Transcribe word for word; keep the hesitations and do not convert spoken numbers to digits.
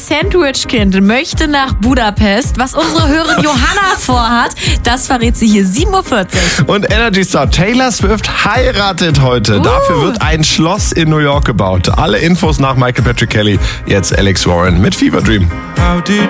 Sandwich-Kind möchte nach Budapest. Was unsere Hörerin Johanna vorhat, das verrät sie hier sieben Uhr vierzig. Und Energy Star Taylor Swift heiratet heute. Uh. Dafür wird ein Schloss in New York gebaut. Alle Infos nach Michael Patrick Kelly. Jetzt Alex Warren mit Fever Dream.